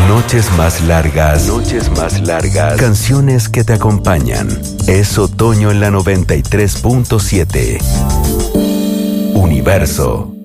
Noches más largas. Noches más largas. Canciones que te acompañan. Es otoño en la 93.7. Universo.